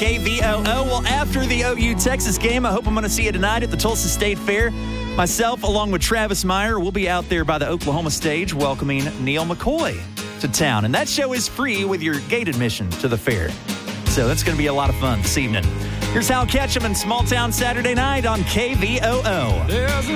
KVOO. Well, after the OU-Texas game, I hope I'm going to see you tonight at the Tulsa State Fair. Myself, along with Travis Meyer, will be out there by the Oklahoma stage welcoming Neil McCoy to town. And that show is free with your gate admission to the fair. So that's going to be a lot of fun this evening. Here's Hal Ketchum and Small Town Saturday Night on KVOO.